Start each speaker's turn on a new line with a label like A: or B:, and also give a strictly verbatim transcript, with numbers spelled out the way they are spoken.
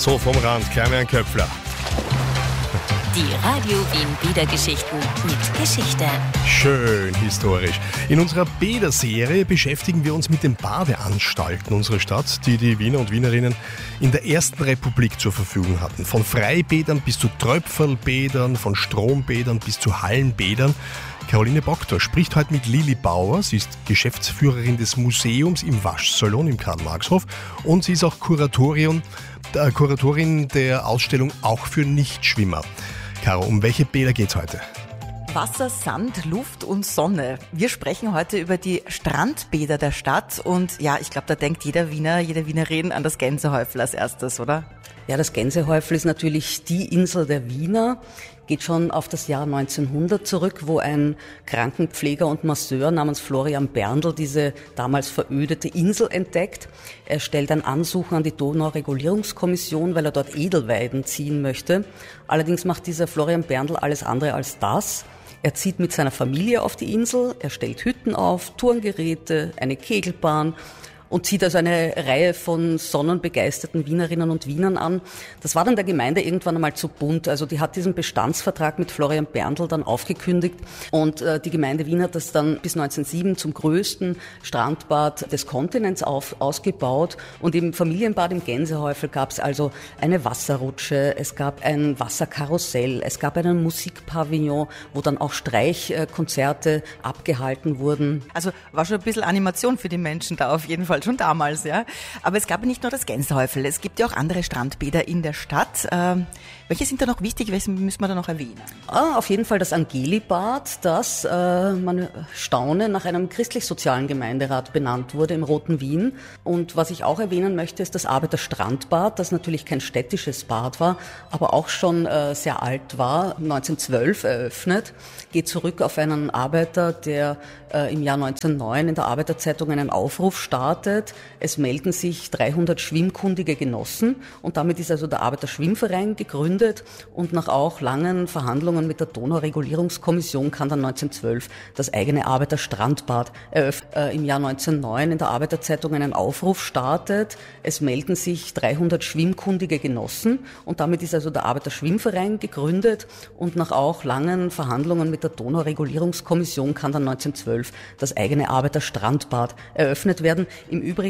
A: So vom Rand, kleiner Köpfler.
B: Die Radio Wien Bädergeschichten mit Geschichte.
A: Schön historisch. In unserer Bäderserie beschäftigen wir uns mit den Badeanstalten unserer Stadt, die die Wiener und Wienerinnen in der Ersten Republik zur Verfügung hatten. Von Freibädern bis zu Tröpfelbädern, von Strombädern bis zu Hallenbädern. Caroline Bogter spricht heute mit Lili Bauer. Sie ist Geschäftsführerin des Museums im Waschsalon im Karl-Marx-Hof und sie ist auch Kuratorin, äh, Kuratorin der Ausstellung Auch für Nichtschwimmer. Caro, um welche Bäder geht's heute?
C: Wasser, Sand, Luft und Sonne. Wir sprechen heute über die Strandbäder der Stadt und ja, ich glaube, da denkt jeder Wiener, jede Wienerin an das Gänsehäufel als erstes, oder?
D: Ja, das Gänsehäufel ist natürlich die Insel der Wiener, geht schon auf das Jahr neunzehnhundert zurück, wo ein Krankenpfleger und Masseur namens Florian Berndl diese damals verödete Insel entdeckt. Er stellt ein Ansuchen an die Donauregulierungskommission, weil er dort Edelweiden ziehen möchte. Allerdings macht dieser Florian Berndl alles andere als das. Er zieht mit seiner Familie auf die Insel, er stellt Hütten auf, Turngeräte, eine Kegelbahn und zieht also eine Reihe von sonnenbegeisterten Wienerinnen und Wienern an. Das war dann der Gemeinde irgendwann einmal zu bunt. Also die hat diesen Bestandsvertrag mit Florian Berndl dann aufgekündigt und äh, die Gemeinde Wien hat das dann bis neunzehnhundertsieben zum größten Strandbad des Kontinents auf, ausgebaut. Und im Familienbad im Gänsehäufel gab es also eine Wasserrutsche, es gab ein Wasserkarussell, es gab einen Musikpavillon, wo dann auch Streichkonzerte abgehalten wurden.
C: Also war schon ein bisschen Animation für die Menschen da auf jeden Fall. Schon damals, ja. Aber es gab ja nicht nur das Gänsehäufel, es gibt ja auch andere Strandbäder in der Stadt. Ähm, welche sind da noch wichtig, welche müssen wir da noch erwähnen?
D: Ah, auf jeden Fall das Angelibad, das, äh, man staune, nach einem christlich-sozialen Gemeinderat benannt wurde im Roten Wien. Und was ich auch erwähnen möchte, ist das Arbeiterstrandbad, das natürlich kein städtisches Bad war, aber auch schon äh, sehr alt war, neunzehnhundertzwölf eröffnet, geht zurück auf einen Arbeiter, der äh, im Jahr neunzehnhundertneun in der Arbeiterzeitung einen Aufruf startet. Es melden sich dreihundert schwimmkundige Genossen und damit ist also der Arbeiterschwimmverein gegründet und nach auch langen Verhandlungen mit der Donauregulierungskommission kann dann neunzehnhundertzwölf das eigene Arbeiterstrandbad eröffnen. Äh, Im Jahr neunzehnhundertneun in der Arbeiterzeitung einen Aufruf startet. Es melden sich dreihundert schwimmkundige Genossen und damit ist also der Arbeiterschwimmverein gegründet und nach auch langen Verhandlungen mit der Donauregulierungskommission kann dann neunzehnhundertzwölf das eigene Arbeiterstrandbad eröffnet werden. Im Übrigen